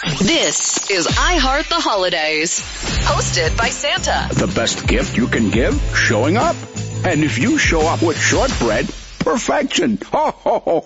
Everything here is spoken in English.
This is iHeart the Holidays, hosted by Santa. The best gift you can give? Showing up. And if you show up with shortbread, perfection. Ho, ho, ho.